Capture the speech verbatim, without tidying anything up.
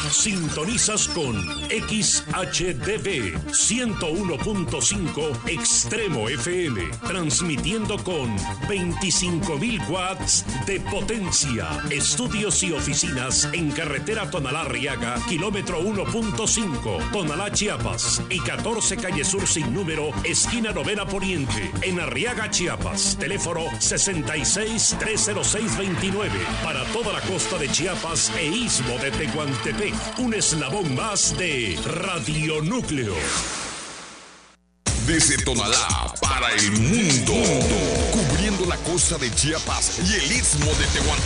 Sintonizas con X H D V ciento uno punto cinco Extremo F M, transmitiendo con veinticinco mil watts de potencia. Estudios y oficinas en carretera Tonalá-Arriaga, kilómetro uno punto cinco, Tonalá, Chiapas, y catorce calle Sur sin número, esquina Novena Poniente, en Arriaga, Chiapas. Teléfono sesenta y seis, trescientos seis veintinueve. Para toda la costa de Chiapas e istmo de Tehuantepec, un eslabón más de Radio Núcleo. Desde Tonalá para el mundo, cubriendo la costa de Chiapas y el istmo de Tehuantepec.